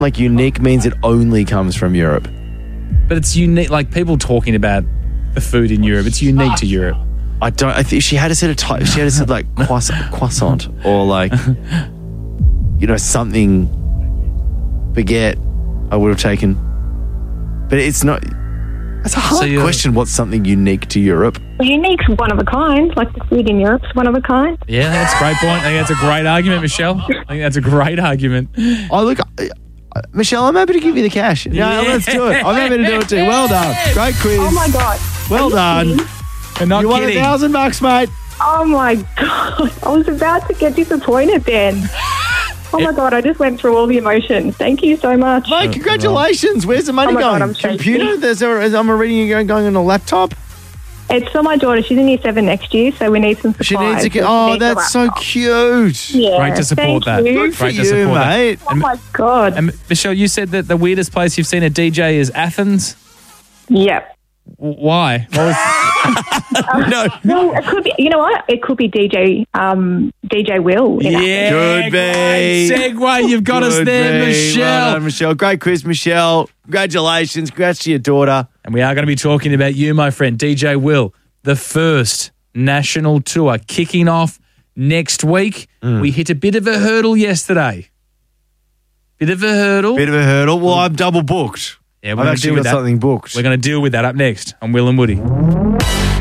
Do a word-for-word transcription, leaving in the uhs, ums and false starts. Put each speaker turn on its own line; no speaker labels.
Like unique means it only comes from Europe.
But it's unique. Like people talking about the food in Europe, it's unique to Europe.
I don't. I think she had to said a type. She had to said like croissant, croissant or like you know something. Baguette, I would have taken. But it's not. That's a hard
So
question. What's something unique to Europe?
Unique's one of a kind, like the food in Europe's one of a kind.
Yeah, that's a great point. I think that's a great argument, Michelle. I think that's a great argument.
Oh look. I, Michelle, I'm happy to give you the cash. No,
Yeah.
let's do it. I'm happy to do it too. Well done. Great quiz.
Oh my God.
Well
Are you
done.
kidding?
We're not
You won a
kidding.
thousand bucks, mate.
Oh my God. I was about to get disappointed then. Oh my God, I just went through all the emotions. Thank you so much.
Mate, congratulations. Where's the money
Oh my God,
going?
I'm shaking.
Computer? There's a, I'm reading you going, going on a laptop.
It's for my daughter. She's in year seven next year, so we need some supplies.
She needs a.
So she
Oh,
needs a
that's so
laptop.
cute.
Yeah,
Great to support
thank
that.
you.
Good for
Great to
you,
support that.
mate.
Oh my God.
And Michelle, you said that the weirdest place you've seen a D J is Athens.
Yep.
W- Why? What was-
No.
Well, it could be. You know what? It could be D J. Um, D J Will. in Athens.
yeah,
Could
great
be.
segue. You've got us
Good
there,
be.
Michelle.
Well done, Michelle. Great quiz, Michelle. Congratulations. Congrats to your daughter.
And we are going to be talking about you, my friend, D J Will, the first national tour kicking off next week.
Mm.
We hit a bit of a hurdle yesterday. Bit of a hurdle.
Bit of a hurdle. Well, I'm double booked.
yeah,
I've
we're going to
actually
deal
got
with that.
something booked.
We're going to deal with that up next on Will and Woody.